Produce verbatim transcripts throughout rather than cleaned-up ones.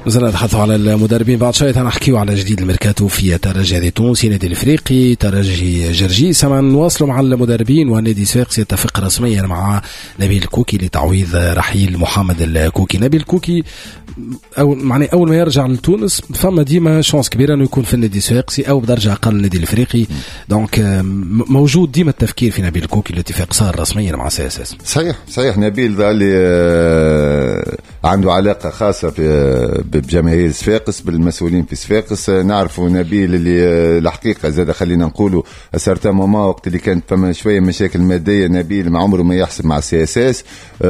مازلنا نتحدثوا على المدربين. بعد شوية نحكيوا على جديد الميركاتو في ترجي التونسي، نادي الافريقي، ترجي جرجيس. سما نواصلوا مع المدربين، ونادي صفاقس يتفق رسميا مع نبيل الكوكي لتعويض رحيل محمد الكوكي. نبيل الكوكي أو معني أول ما يرجع لتونس فما ديما شانس كبيرة إنه يكون في النادي الصفاقسي أو بدرجة أقل النادي الافريقي. دونك موجود ديما التفكير في نبيل الكوكي. الاتفاق صار رسميا مع سي اس اس. صحيح صحيح. نبيل اللي عنده علاقة خاصة بجماهير صفاقس، بالمسؤولين في صفاقس. نعرفوا نبيل اللي الحقيقة زاد خلينا نقولوا أسرت ماما وقت اللي كانت فما شوية مشاكل مادية، نبيل ما عمره ما يحسب مع سي اس اس.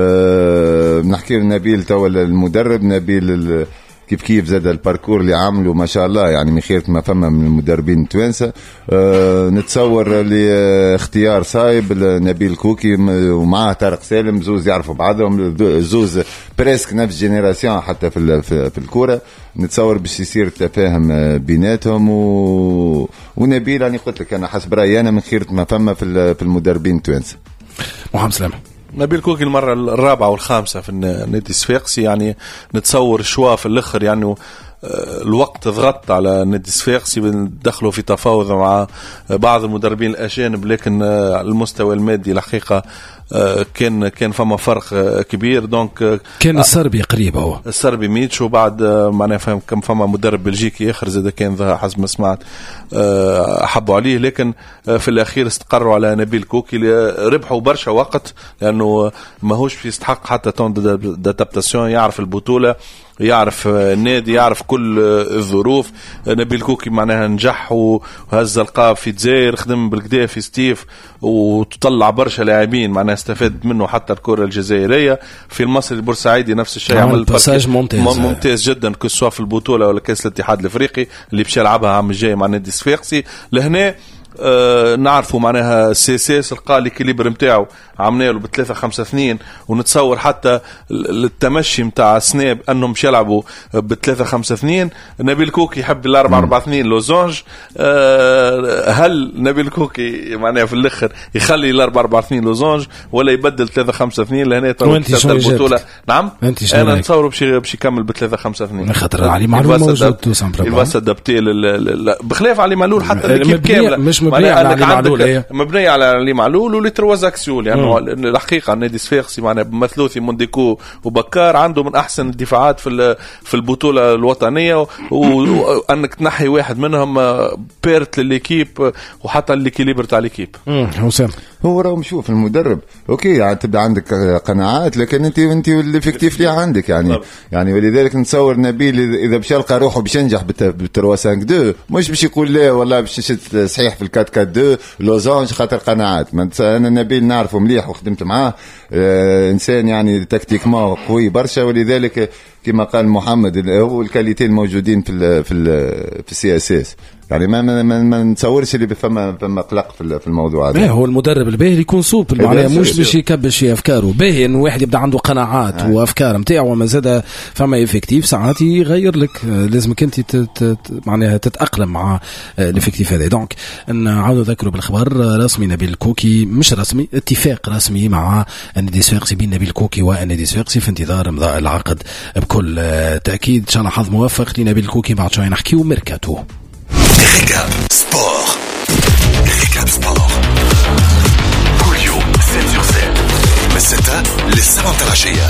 أه نحكي نبيل توا المدرب، نبيل كيف كيف زاد الباركور اللي عمله ما شاء الله، يعني من خير ما فما من المدربين التوانسه. أه نتصور لاختيار صايب نبيل كوكي ومعه طارق سالم، زوز يعرفوا بعضهم، زوز بريسك نفس جينيراسيون حتى في في الكوره. نتصور باش يصير تفاهم بيناتهم و... ونبيل يعني قلت لك انا حسب رايي انا من خير ما فما في في المدربين التوانسه. محمد سلام. نبيل كوكي المرة الرابعة والخامسة في النادي الصفاقسي، يعني نتصور شوى في الآخر يعني الوقت ضغط على النادي الصفاقسي، دخلوا في تفاوض مع بعض المدربين الأجانب، لكن المستوى المادي الحقيقة كان كان فما فرق كبير. دونك كان السربي قريب، هو السربي ميتش، وبعد معناها فهم كم فما مدرب بلجيكي آخر زاد كان حسب ما سمعت حبوا عليه، لكن في الأخير استقروا على نبيل كوكي. ربحوا برشا وقت لأنه ماهوش في يستحق حتى تون دادابتاسيون، يعرف البطولة، يعرف النادي، يعرف كل الظروف. نبيل كوكي معناها نجح وهز القاب في الجزائر، خدم بالكدا في ستيف وتطلع برشا لاعبين، معناها استفاد منه حتى الكرة الجزائرية. في المصري البورسعيدي نفس الشيء، عمل باساج ممتاز ممتاز جدا كسوا في البطولة ولا كأس الاتحاد الافريقي اللي بيش يلعبها عام الجاي مع النادي الصفاقسي. لهنا أه نعرفوا معناها السياسيس القال الكليبر متاعه عملنا له بثلاثة خمسة اثنين، ونتصور حتى التمشي متاع سناب انهم مش يلعبوا بثلاثة خمسة اثنين. نبيل كوكي يحب الأربعة أربعة اثنين لوزونج. أه هل نبيل كوكي معناها في الاخر يخلي الأربعة أربعة اثنين لوزونج ولا يبدل ثلاثة خمسة اثنين؟ لهنا ترى البطولة نعم انا نتصور باش باش يكمل بثلاثة خمسة اثنين خاطر علي معلول موجود تو سامبل الوسط دبتيل بخلاف علي معلول حتى الكيب كامله مش مبنيه على علي معلول، ايه مبنيه على علي معلول ولي تروازاكسيون. يعني الحقيقه النادي الصفاقسي معناه بمثلوثي مونديكو وبكار عنده من احسن الدفاعات في في البطوله الوطنيه، وانك تنحي واحد منهم بيرت لليكيب وحتى الليكيليبر تاع ليكيب. حسام هو راهو نشوف المدرب اوكي يعني تبدا عندك قناعات، لكن انت انت الافكتيف اللي عندك يعني طب. يعني ولذلك نتصور نبيل اذا باش يلقى روحه باش ينجح بالتروا خمسة اثنين مش باش يقول لا والله باش صحيح في الكات كات دو لوزانج خاطر قناعات. انا نبيل نعرفه مليح وخدمت معاه، آه انسان يعني تكتيكما قوي برشا، ولذلك كما قال محمد هو الكاليتي الموجودين في ال في ال في السي اس اس. يعني ما ما, ما نتصورش اللي فما فما قلق في في الموضوع هذا. هو المدرب الباهي اللي يكون سوبل معناها مش باش يكبش في افكاره، باهي انه واحد يبدا عنده قناعات آه. وافكار نتاعو وما زاد فما افكتيف ساعات يغير لك، لازمك انت معناها تتاقلم مع الافكتيف هذا. دونك نعاودوا نذكروا بالخبر رسمي نبيل الكوكي مش رسمي، اتفاق رسمي مع النادي الصفاقسي بين نبيل الكوكي والنادي الصفاقسي في انتظار امضاء العقد بكل تاكيد. ان شاء الله حظ موفق لنبيل الكوكي. بعد شويه نحكيو ميركاتو. ركاب سبور ركاب سبور كل يوم سبعة وستين من ستة للسبعة العشية.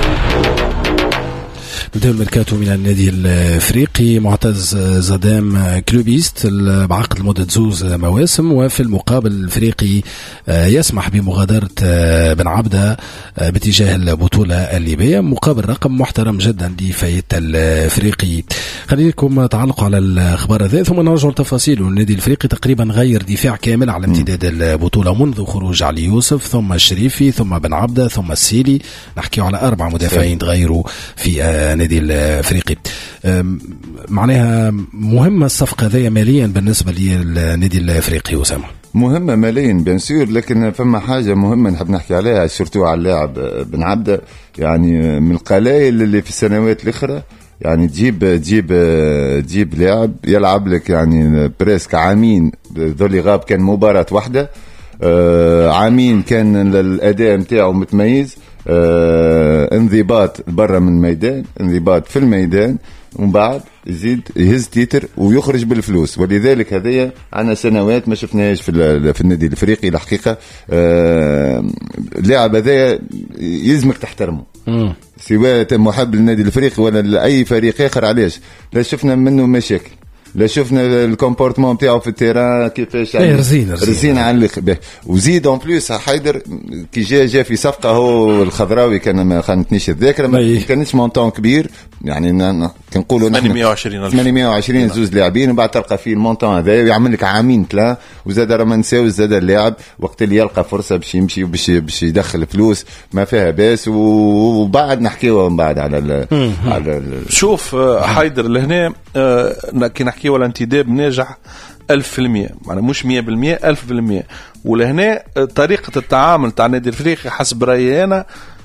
نبدأ الميركاتو من النادي الافريقي. معتز زدام كلوبيست بعقد لمدة زوز مواسم، وفي المقابل الافريقي يسمح بمغادرة بن عبدة باتجاه البطولة الليبية مقابل رقم محترم جدا لفايت الافريقي. خليكم تعلقوا على الخبر هذا ثم نرجع لتفاصيله. النادي الافريقي تقريبا غير دفاع كامل على امتداد البطولة منذ خروج علي يوسف ثم الشريفي ثم بن عبدة ثم السيلي. نحكي على أربع مدافعين تغيروا في النادي الافريقي. معناها مهمة الصفقة هذه ماليا بالنسبة للنادي الافريقي أسامة؟ مهمة ماليا بنسير، لكن فما حاجة مهمة نحب نحكي عليها سورتو على اللاعب بن عبدة. يعني من القلائل اللي في السنوات الأخرى يعني تجيب تجيب تجيب لاعب يلعب لك يعني بريسك عامين ذولي غاب كان مباراة واحدة، عامين كان الأداء متاعه متميز، آه انضباط برا من الميدان، انضباط في الميدان، ومن بعد يزيد يهز تيتر ويخرج بالفلوس. ولذلك هذه عنا سنوات ما شفناهاش في في النادي الافريقي الحقيقه. آه اللاعب هذا يلزمك تحترمه سواء محب للنادي الافريقي ولا اي فريق اخر. علاش؟ لا شفنا منه مشاكل، لا شفنا الكومبورتمون نتاعو في التيران كيفاش رزين رزين على الاخ. وزيد اون بليس حيدر كي جا جا في صفقه هو الخضراوي كان ما خانتنيش الذاكره ما كانش مونطون كبير يعني كنقولوا نحن ثمانمائة وعشرين ألف ثمانمائة وعشرين زوج لاعبين وبعد تلقى فيه المونطون هذا ويعمل لك عامين ثلاثه. وزاد راه ما نساوش زاد اللاعب وقت اللي يلقى فرصه باش يمشي وباش باش يدخل فلوس ما فيها باس. وبعد نحكيوا من بعد على ال على ال شوف حيدر لهنا كي نحكي ولا انتداب ناجح ألف في المية يعني مش مية بالمية ألف في المية. ولهنا طريقة التعامل تاع النادي الافريقي حسب رأيي أنا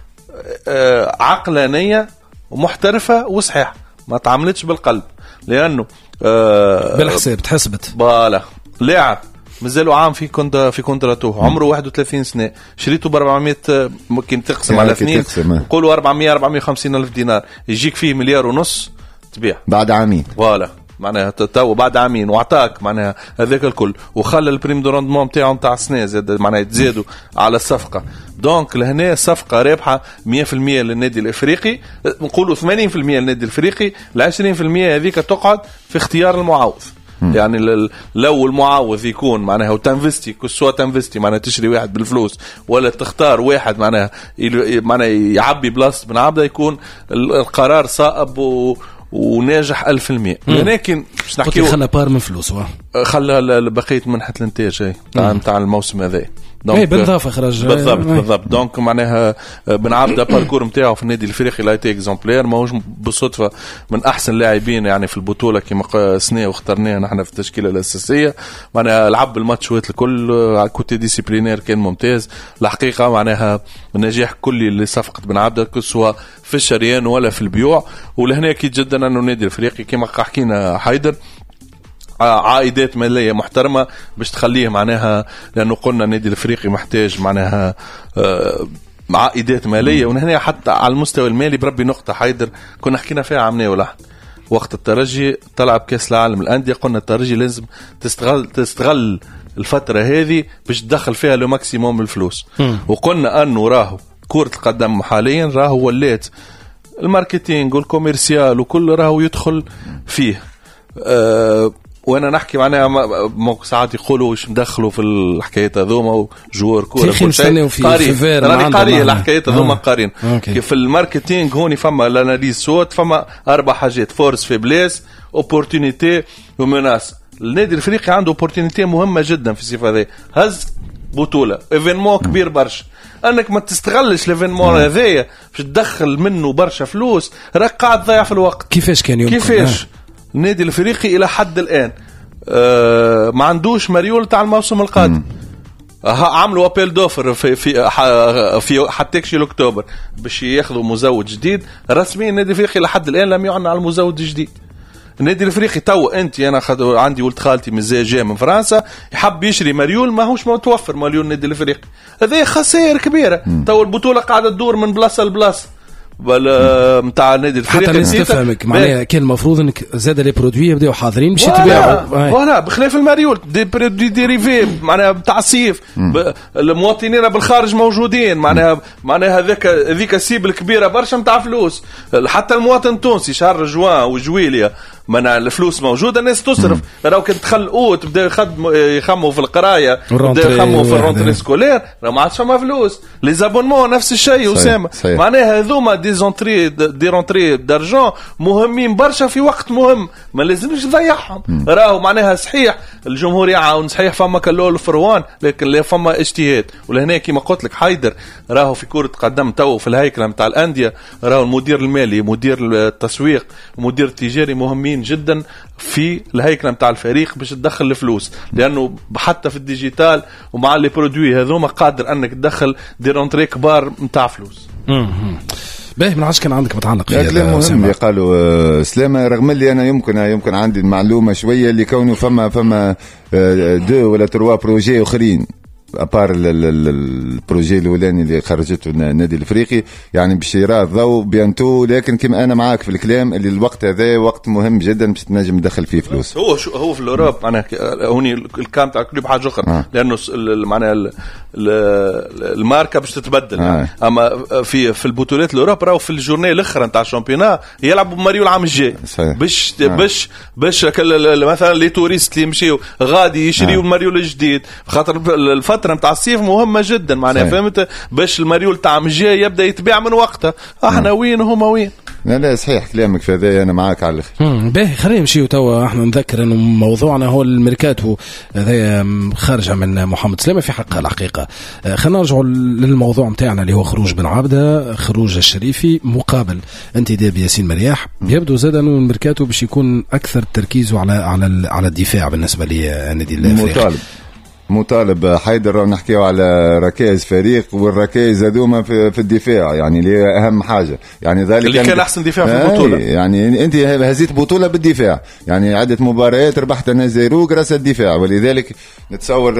عقلانية ومحترفة وصحيحة ما تعاملتش بالقلب لأنه بالحساب تحسبت بالا لاعب مازالوا عام في كنت في كونتراتو عمره واحد وثلاثين سنة شريته ب أربعمائة ممكن تقسم على اثنين نقولوا أربعمائة أربعمائة وخمسين ألف دينار يجيك فيه مليار ونص تبيع بعد عامين فوالا معناها تو بعد عامين واعطاك معناها هذاك الكل وخلى البريم دو روندمون نتاعو نتاع السنه زاد معناها يتزادوا على الصفقه. دونك لهنا صفقه رابحه مية في المية للنادي الافريقي نقولوا ثمانين في المية للنادي الافريقي ل عشرين في المية هذيك تقعد في اختيار المعوض. يعني لو المعوض يكون معناها وتنفستي كسوا تنفستي معناها تشري واحد بالفلوس ولا تختار واحد معناها معناها يعبي بلاصه بن عبده يكون القرار صائب و وناجح ألف في المية. لكن مش نحكي خلى بار من فلوس خلى بقية منحة الانتاج هاي تاع الموسم هذا اي بالضبط خرج بالضبط بالضبط. دونك معناها بن عبده باركور نتاعو في النادي الافريقي لا تي اكزامبلير ماهوش بالصدفه من احسن لاعبين يعني في البطوله كما سنه واخترناه نحن في التشكيله الاساسيه. معناها لعب الماتشات الكل كوتي ديسيبلينير كان ممتاز الحقيقه. معناها النجاح كلي اللي صفقه بن عبده سواء في الشريان ولا في البيوع. ولهنا اكيد جدا انه النادي الافريقي كما حكينا حيدر عائدات مالية محترمة باش تخليه معناها لأنه قلنا النادي الأفريقي محتاج معناها عائدات مالية. ونحن حتى على المستوى المالي بربي نقطة حيدر كنا حكينا فيها عمنا ولحن وقت الترجي تلعب كأس العالم الأندية قلنا الترجي لازم تستغل تستغل الفترة هذه باش تدخل فيها لو ماكسيموم الفلوس. وقلنا أنه راهو كرة القدم حاليا راهو ولات الماركتينج والكوميرسيال وكل راهو يدخل فيه. أه وانا نحكي معناها ساعات يقولوا واش مدخلوا في الحكايات هذوما وجوار كوره كل شيء قاري راني قاري الحكايات هذوما قارين كيف الماركتينغ هوني فما الاناليز صوت فما اربع حاجات فورس فيبليس اوبورتونيتي ومناس. النادي الافريقي عنده اوبورتونيتي مهمه جدا في الصيف هذا هز بطوله ايفينمون كبير برشا انك ما تستغلش الايفينمون هذايا باش تدخل منه برشا فلوس راك قاعد تضيع في الوقت. كيفاش كان يمكن كيفاش النادي الافريقي الى حد الان أه ما عندوش مريول تاع الموسم القادم. عملوا ابيل دوفر في في في حتى شي اكتوبر باش ياخذوا مزود جديد رسميا. النادي الافريقي لحد الان لم يعلن على المزود الجديد. النادي الافريقي تو انت انا خد عندي ولد خالتي مزاج جاي من فرنسا يحب يشري مريول ماهوش متوفر مريول النادي الافريقي هذه خسائر كبيره. تو البطوله قاعده تدور من بلاصه لبلاصه ولا نتاع النادي الافريقي. حتى نستفهمك معناها كان المفروض انك زاد لي برودوي يبداو حاضرين باش يتباعوا فوالا بخلاف المريول دي برودوي ديريفي معناها تاع الصيف المواطنين بالخارج موجودين معناها معناها هذاك هذيك السيب الكبيره برشا نتاع فلوس. حتى المواطن التونسي شهر جوان وجويليا من الفلوس موجوده الناس تصرف. راهو كنت تخل اوت بدا يخدموا يخموا في القرايه بدا يخموا في الرونتري سكولير راه ما عادش فما فلوس. لي زابونمون نفس الشيء اسامه معناها هذوما دي زونتري دي رونتري دارجون مهمين برشا في وقت مهم ما لازمش تضيعهم. راهو معناها صحيح الجمهور يعاون صحيح فما كلول فروان لكن لا فما اجتهاد. ولهنا كما قلت لك حيدر راهو في كرة قدم تو في الهيكله نتاع الانديه راهو المدير المالي مدير التسويق ومدير التجاري مهمين جدا في الهيكله نتاع الفريق باش تدخل الفلوس لانه حتى في الديجيتال ومع لي برودوي هذوما قادر انك تدخل دي رونتري كبار نتاع فلوس. باهي من عاش كان عندك متعلق فيه كلام مهم اللي قالوا سلامة. رغم اللي أنا يمكن يمكن عندي المعلومة شوية اللي كونه فما فما دو ولا تروا بروجي أخرين ابار البروجي الاولاني اللي خرجته النادي الافريقي يعني باش يرى الضوء بيانتو. لكن كما انا معاك في الكلام اللي الوقت هذا وقت مهم جدا باش تنجم تدخل فيه فلوس. هو شو هو في الاوروب معناها هوني الكام تاع كل بحاجه اخرى آه. لانه معناها الماركه باش تتبدل آه. يعني. اما في في البطولات الاوروب راهو في الجورني الاخرى نتاع الشامبيونات يلعبوا ماريو العام الجاي باش آه. باش باش مثلا لي توريست اللي يمشيو غادي يشريوا آه. الماريو الجديد خاطر الفتره نتاع الصيف مهمه جدا معناها فهمت باش الماريو تاع الجاي يبدا يتباع من وقتها. احنا آه. وين وهما وين. لا لا صحيح كلامك في هذا انا معاك على الاخر. باهي خلينا نمشيو توا. احنا نذكر انه موضوعنا هو الميركاتو هذا خارجه من محمد سلامه في حقها الحقيقه. خلينا نرجعوا للموضوع نتاعنا اللي هو خروج بن عبده خروج الشريفي مقابل انتداب ياسين مرياح. يبدو زاد انه الميركاتو باش يكون اكثر تركيزه على على على الدفاع بالنسبه للنادي الافريقي. مطالب حيدر نحكيو على ركائز فريق والركائز هذوما في, في الدفاع يعني اللي اهم حاجه يعني ذلك اللي كان احسن دفاع في البطوله. يعني انت هزيت بطوله بالدفاع يعني عده مباريات ربحت انا زيرو راس الدفاع. ولذلك نتصور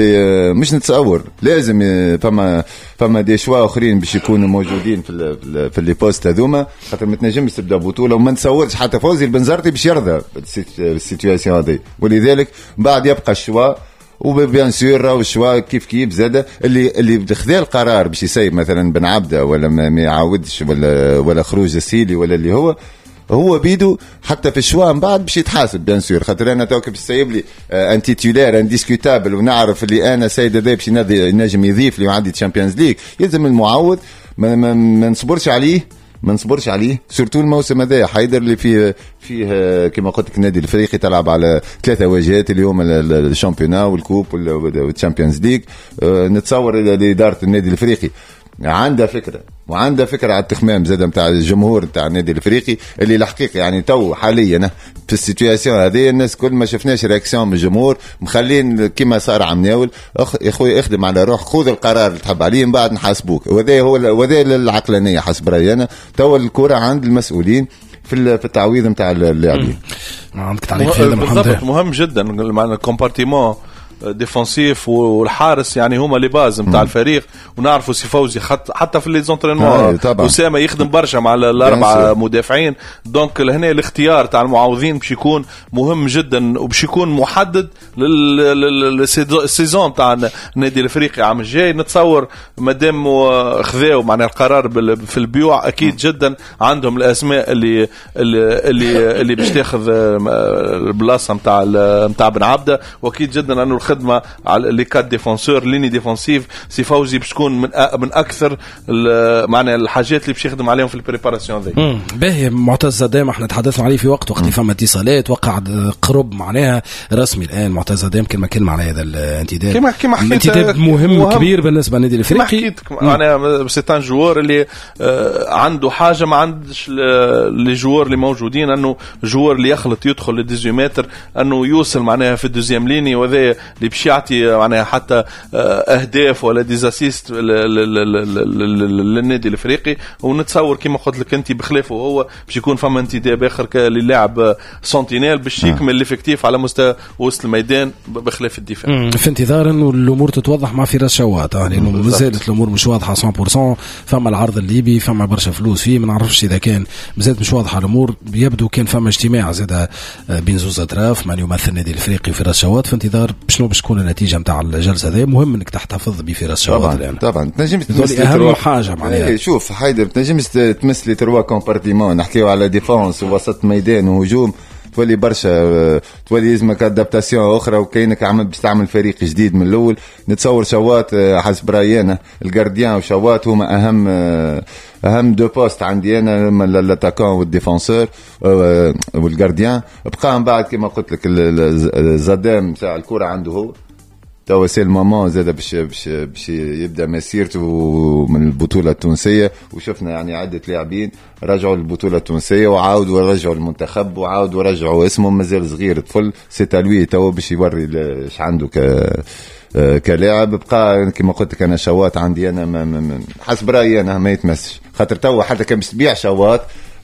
مش نتصور لازم فما فما دي شوا اخرين باش يكونوا موجودين في في اللي بوست هذوما خاطر ما تنجمش تبدا بطوله. وما نتصورش حتى فوزي البنزرتي باش يرضى بالسيتواسيون هذه. ولذلك بعد يبقى الشوا وبيان سور راهو الشوا كيف كيف زاده اللي اللي خذا القرار باش يسيب مثلا بن عبده ولا ما يعاودش ولا ولا خروج السيلي ولا اللي هو هو بيدو حتى في الشوا من بعد باش يتحاسب بيان سور. خاطر انا توك باش يسيب لي ان تيتولير ان ديسكوتابل ونعرف اللي انا سيد هذا باش ينجم يضيف لي وعندي تشامبيونز ليج يلزم المعوض ما, ما, ما نصبرش عليه ما نصبرش عليه سورتو الموسم هذا حيدر اللي فيه فيه كما قلت لك النادي الافريقي تلعب على ثلاثه واجهات اليوم الشامبيونات والكوب والتشامبيونز ليج. نتصور اداره النادي الافريقي عندها فكره وعندها فكره على التخمام زاد نتاع الجمهور نتاع النادي الافريقي اللي الحقيقه يعني تو حاليا في السيتواسيون هذه الناس كل ما شفناش رياكسيون من الجمهور مخلين كما صار عمناول يا خويا اخدم على روح خذ القرار اللي تحب عليه من بعد نحاسبوك. وهذا هو وهذا العقلانيه حسب رايي انا. تو الكره عند المسؤولين في في التعويض نتاع اللاعبين. عندك تعليق في هذا محمد؟ مهم جدا معنا الكومبارتيمون ديفنسيف والحارس يعني هما لي باز نتاع الفريق. ونعرفوا سي فوزي حتى في لي زونترينمون اسامه يخدم برشا مع الاربعه مدافعين. دونك لهنا الاختيار تاع المعوضين باش يكون مهم جدا وباش يكون محدد للسيزون تاع النادي الافريقي عام الجاي. نتصور مادام خذاو معنا القرار في البيوع اكيد جدا عندهم الاسماء اللي اللي اللي باش تاخذ البلاصه نتاع نتاع بن عبده. واكيد جدا انه الخدمه على لي كات ديفونسور ليني ديفونسيف سي فوزي باش تكون من من اكثر معنا الحاجات اللي باش يخدم عليهم في البريباراسيون ذي. باهي معتز دائما احنا تحدثنا عليه في وقت وقت فما اتصالات وقع قرب معناها رسمي الان. معتز دائما كلمه كلمه على هذا الانتداب كما كما حكيت انتداب مهم, مهم كبير بالنسبه للنادي الافريقي. معناها سي ان جوور اللي عنده حاجه ما عندش لي جوور اللي موجودين انه جوور اللي يخلط يدخل لل متر انه يوصل معناها في الدوزيام ليني. وهذا اللي باش يعطي معناها حتى اهداف ولا ديزاسيست للنادي الافريقي. ونتصور كما قلت لك انت بخلافه هو باش يكون فما انتداب اخر للاعب سنتينيل باش يكمل الافكتيف على مستوى وسط الميدان بخلاف الدفاع. في انتظار انه الامور تتوضح مع فراس شوات لانه مازالت الامور مش واضحه مية بالمية. فما العرض الليبي فما برشا فلوس فيه ما نعرفش اذا كان مازالت مش واضحه الامور. يبدو كان فما اجتماع زاد بين زوز اطراف من يمثل النادي الافريقي وفراس شوات في انتظار شنو باش تكون النتيجه نتاع الجلسه هذه. مهم انك تحتفظ بفراس شوات طبعا طبعا تنجم تمثل اهم حاجه معناها. شوف حيدر تنجم تمثل تروا كومبارتيمون نحكيو على ديفونس ووسط ميدان وهجوم تولي برشا تولي لازمك ادابتاسيون اخرى وكاينك عمل باش تعمل فريق جديد من الاول. نتصور شوات حسب رايي انا الجارديان وشوات هما اهم اهم دو بوست عندي انا الاتاكون والديفونسور والجارديان. بقى من بعد كما قلت لك الزدام تاع الكره عنده هو توا سي المامون زاد باش باش باش يبدا مسيرته من البطوله التونسيه. وشفنا يعني عده لاعبين رجعوا للبطوله التونسيه وعاودوا رجعوا المنتخب وعاودوا رجعوا اسمهم مازال صغير طفل سي تالوي توا باش يوري ايش عنده ك كلاعب. بقى كما قلت لك انا شوات عندي انا ما ما حسب رايي انا ما يتمسش خاطر توا حتى كان باش تبيع شوات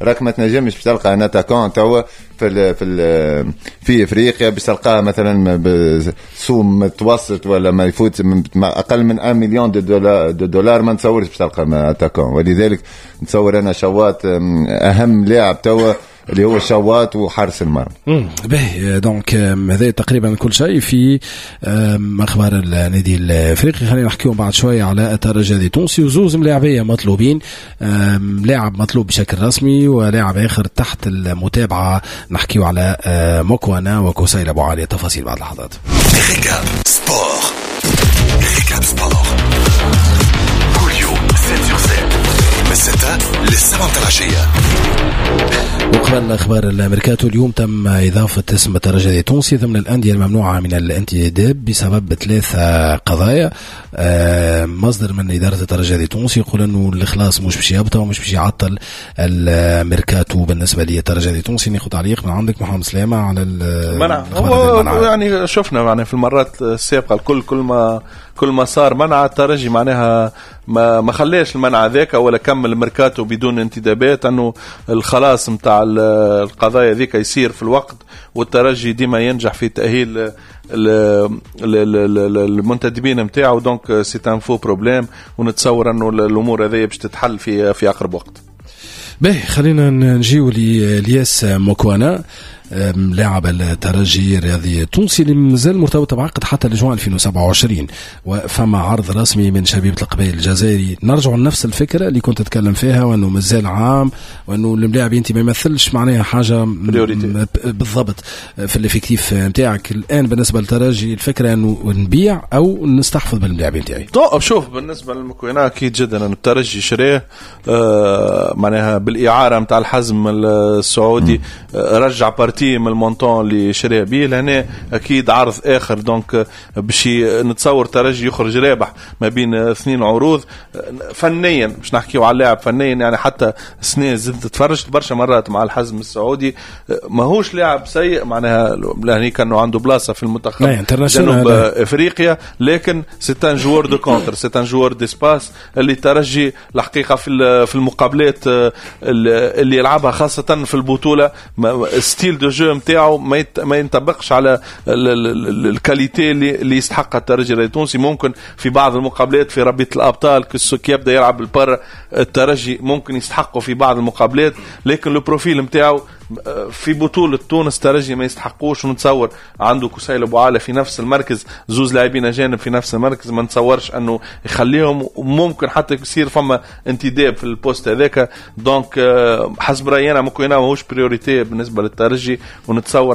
راك ما تنجمش باش تلقى ان اتاكون توا في ال في ال في افريقيا باش تلقاه مثلا بسوم متوسط ولا ما يفوت اقل من واحد مليون دو دولار دو دولار ما نتصورش باش تلقى اتاكون. ولذلك نتصور انا شوات اهم لاعب توا اللي هو الشواط وحارس المرمى. باهي دونك هذا تقريبا كل شيء في اخبار النادي الافريقي. خلينا نحكيو بعد شويه على الترجي التونسي وزوز ملاعبيه مطلوبين، لاعب مطلوب بشكل رسمي ولاعب اخر تحت المتابعه. نحكيو على موكوانا وكوسيل ابو علي. تفاصيل بعد لحظات. ريكاب سبور ريكاب سبور كل يوم سبعة سبعة من ستة للسبعة العشية. وقبل أخبار الميركاتو اليوم تم إضافة اسم الترجي التونسي ضمن الأندية الممنوعة من الانتداب بسبب ثلاث قضايا. مصدر من إدارة الترجي التونسي يقول أنه الإخلاص مش باش يبطأ ومش باش يعطل الميركاتو بالنسبة للترجي التونسي. ناخذ تعليق من عندك محمد سلامة على المنع. هو يعني شفنا يعني في المرات السابقة الكل كل ما كل ما صار منع الترجي معناها ما ما خليش المنع ذاك ولا كمل الميركاتو بدون انتدابات، انه الخلاص متاع القضايا ذيك يصير في الوقت والترجي ديما ينجح في تأهيل المنتدبين نتاعو. دونك سي ان فو بروبليم ونتصور انه الامور هذه باش تتحل في في اقرب وقت. باهي خلينا نجيو للياس موكوانا لاعب الترجي الرياضي التونسي اللي مازال مرتبط بعقد حتى لجوان ألفين وسبعة وعشرين، وفما عرض رسمي من شبيبة القبائل الجزائري. نرجع لنفس الفكرة اللي كنت أتكلم فيها وأنه مازال عام وأنه اللاعب أنت ما يمثلش معناها حاجة بالضبط في الافكتيف نتاعك. الآن بالنسبة للترجي الفكرة أنه نبيع أو نستحفظ باللاعب نتاعي. طب شوف بالنسبة للمكوينة أكيد جدا أن الترجي شريه آه معناها بالإعارة متاع الحزم السعودي آه رجع بارتي من المونطون اللي شريه بيه لهنا أكيد عرض آخر. دونك باش نتصور ترجي يخرج رابح ما بين اثنين عروض فنيا باش نحكيو على اللاعب فنيا. يعني حتى سنين زدت تفرجت برشا مرات مع الحزم السعودي ماهوش لاعب سيء معناها لهني كانوا عنده بلاصة في المنتخب جنوب افريقيا، لكن سيتان جوور دو كونتر سيتان جوور ديسباس اللي ترجي الحقيقة في في المقابلات اللي يلعبها خاصة في البطولة ستيل دو جو متاعه ما ينطبقش على الكاليتي اللي يستحقها الترجي التونسي. ممكن في بعض المقابلات في ربيع الابطال كي يبدا يلعب البر الترجي ممكن يستحقوا في بعض المقابلات، لكن البروفيل متاعه في بطولة تونس ترجي ما يستحقوش. ونتصور عنده كوسيل ابو علي في نفس المركز، زوز لاعبين اجانب في نفس المركز، ما نتصورش انه يخليهم وممكن حتى يصير فما انتداب في البوست هذاك. دونك حسب راينا ممكن ماهوش بريوريتي بالنسبة للترجي، ونتصور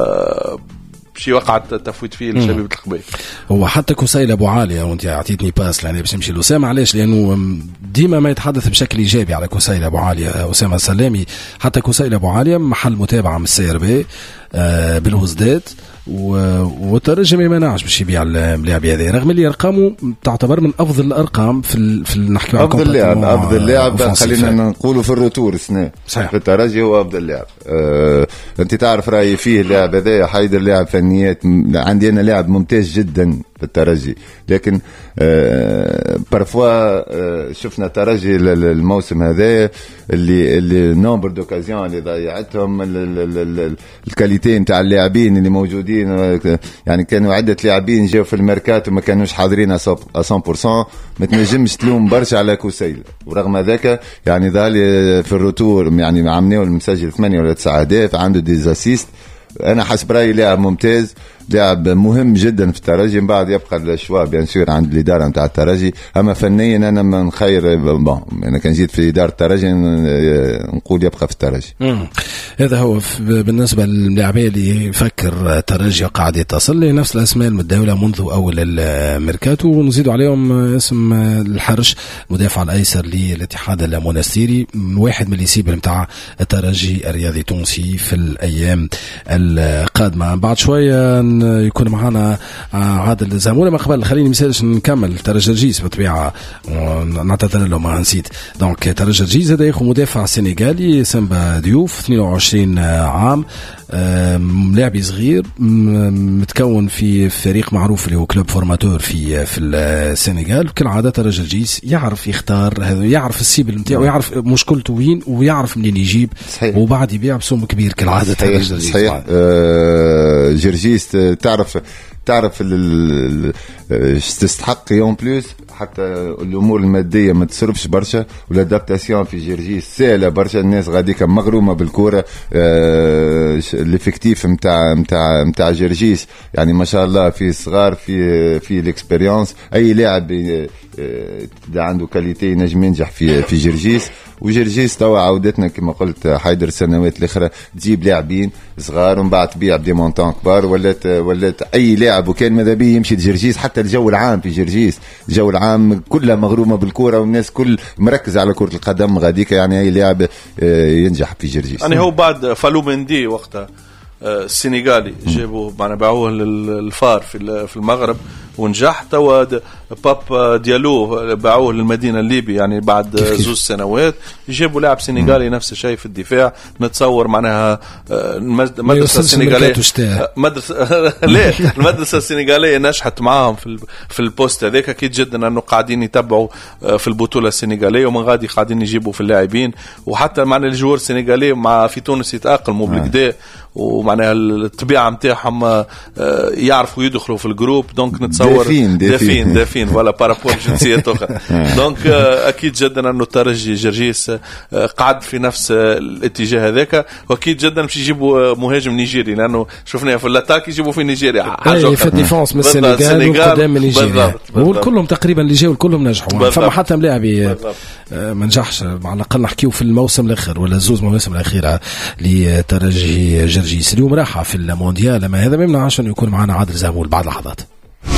شي وقعت تفويت فيه لشبيبة القبائل. هو حتى كوسيل ابو علي وانت اعطيتني باس يعني باش نمشي لأسامة. علاش؟ لانه ديما ما يتحدث بشكل ايجابي على كوسيل ابو علي أسامة السلامي. حتى كوسيل ابو علي محل متابعه من السي ار بي بالوزداد والترجي ما يمنعش باش يبيع اللاعب هذا، رغم اللي ارقامه تعتبر من افضل الارقام في في نحكي على افضل لاعب افضل لاعب خلينا نقولوا في الروتور سنة في الترجي هو افضل لاعب. أه انت تعرف رايي فيه اللاعب هذا حيدر لاعب فنيات. عندي انا لاعب ممتاز جدا في الترجي، لكن أه بارفوا أه شفنا ترجي الموسم هذا اللي اللي نومبر دوكازيون اللي ضيعتهم الكاليتي نتاع اللاعبين اللي موجودين. يعني كانوا عدة لاعبين جاوا في الميركات وما كانوش حاضرين مية بالمية. ما تنجمش تلوم برشا على كوسيل، ورغم ذاك يعني ذالي في الروتور يعني عمناه المسجل ثمانية ولا تسعة أهداف، عنده ديزاسيست. أنا حسب رأيي لاعب ممتاز، لاعب مهم جدا في الترجي. من بعد يبقى الشوا بيان سور عند الإدارة نتاع الترجي. أما فنيا أنا من خير بون أنا كان جيت في إدارة الترجي نقول يبقى في الترجي. هذا هو بالنسبة للاعبين اللي يفكر الترجي قاعد يتصل لي نفس الأسماء المتداولة منذ أول الميركاتو، ونزيد عليهم اسم الحرش مدافع الأيسر للاتحاد المونستيري، واحد من اليسيبل متاع الترجي الرياضي التونسي في الأيام القادمة. بعد شوية يكون معنا عادل زامولة. ما قبل خليني مثالش نكمل ترجي جرجيس بالطبيعة نعتذر له ما نسيت. دونك ترجي جرجيس هذا ياخو مدافع سنغالي سامبا ديوف اثنين وعشرين عام لاعب صغير متكون في فريق معروف اللي هو كلوب فورماتور في في السنغال. كالعادة ترجي جرجيس يعرف يختار هذا يعرف السيبل نتاعو ويعرف مشكلته وين ويعرف منين يجيب صحيح. وبعد يبيع بسوم كبير كالعادة ترجي جرجيس. صحيح آه جرجيس تعرف تعرف تستحق يوم بلوس حتى الامور الماديه ما تصرفش برشا والادابتاسيون في جرجيس سهله برشا. الناس غاديك مغرومه بالكوره. آه الافكتيف نتاع نتاع نتاع جرجيس يعني ما شاء الله في صغار في في الاكسبيريونس. اي لاعب اذا عنده كاليتي نجم ينجح في في جرجيس. وجرجيس توا عودتنا كما قلت حيدر السنوات الاخرى تجيب لاعبين صغار ومن بعد تبيع بدي مونطون كبار. ولات ولات اي لاعب وكان ماذا بيه يمشي لجرجيس. حتى الجو العام في جرجيس الجو العام كلها مغرومه بالكوره والناس كل مركز على كره القدم غاديك يعني اي لاعب ينجح في جرجيس. يعني هو بعد فالو مندي وقتها السنغالي جابوه معنا باعوه للفار في في المغرب ونجح. توا باب ديالو باعوه للمدينه الليبي يعني بعد زوج سنوات يجيبوا لاعب سنغالي نفس الشيء في الدفاع. نتصور معناها المدرسه السنغاليه مدرسه لا المدرسه السنغاليه نجحت معاهم في في البوست هذاك. اكيد جدا انه قاعدين يتبعوا في البطوله السنغاليه ومن غادي قاعدين يجيبوا في اللاعبين. وحتى معنا الجوار السنغالي مع في تونس يتاقلموا بالكدا ومعناها الطبيعه نتاعهم يعرفوا يدخلوا في الجروب. دونك نتصور دافين دافين دافين ولا بارابور جنسيات اخرى. دونك اكيد جدا انه الترجي جرجيس قعد في نفس الاتجاه هذاك. واكيد جدا باش يجيبوا مهاجم نيجيري لانه شفناه في الاتاك يجيبوا في نيجيريا حاجه في الديفونس من السنغال والقدام من نيجيريا وكلهم تقريبا اللي جاوا كلهم نجحوا. فما حتى لاعب ما نجحش على الاقل نحكيو في الموسم الاخر ولا زوز مواسم الاخيره لترجي جرجيس. اليوم راحه في المونديال ما هذا ما يمنعش انه يكون معنا عادل زامول بعد لحظات.